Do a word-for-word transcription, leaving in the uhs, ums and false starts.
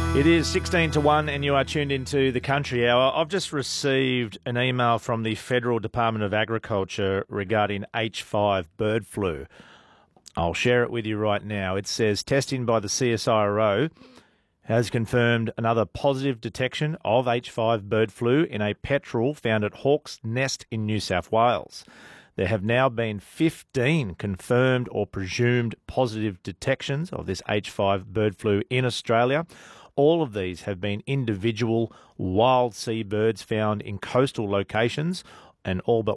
It is sixteen to one and you are tuned into the Country Hour. I've just received an email from the Federal Department of Agriculture regarding H five bird flu. I'll share it with you right now. It says testing by the C S I R O has confirmed another positive detection of H five bird flu in a petrel found at Hawke's Nest in New South Wales. There have now been fifteen confirmed or presumed positive detections of this H five bird flu in Australia. All of these have been individual wild seabirds found in coastal locations, and all but